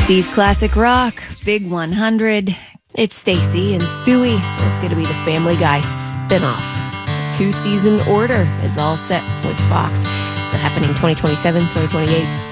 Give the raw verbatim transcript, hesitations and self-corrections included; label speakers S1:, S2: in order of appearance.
S1: sixties classic rock, Big one hundred. It's Stacy and Stewie. It's going to be the Family Guy spinoff. Two-season order is all set with Fox. Is it happening twenty twenty-seven, twenty twenty-eight?